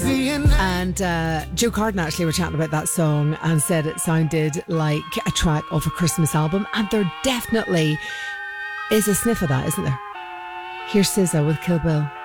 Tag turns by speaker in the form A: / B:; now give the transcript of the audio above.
A: And Joe Carden actually were chatting about that song and said it sounded like a track of a Christmas album, and there definitely is a sniff of that, isn't there? Here's SZA with Kill Bill.